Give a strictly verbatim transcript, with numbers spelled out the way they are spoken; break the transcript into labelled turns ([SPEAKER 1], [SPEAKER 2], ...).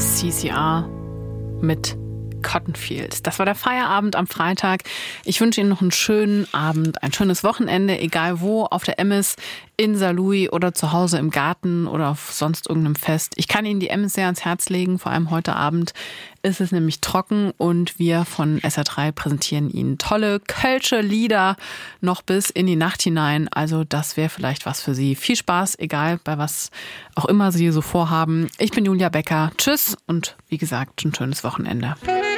[SPEAKER 1] C C R mit Cottonfield. Das war der Feierabend am Freitag. Ich wünsche Ihnen noch einen schönen Abend, ein schönes Wochenende, egal wo, auf der Emmis, in Saarlouis oder zu Hause im Garten oder auf sonst irgendeinem Fest. Ich kann Ihnen die Emmis sehr ans Herz legen, vor allem heute Abend ist es nämlich trocken und wir von S R drei präsentieren Ihnen tolle kölsche Lieder noch bis in die Nacht hinein. Also das wäre vielleicht was für Sie. Viel Spaß, egal bei was auch immer Sie so vorhaben. Ich bin Julia Becker. Tschüss und wie gesagt, ein schönes Wochenende.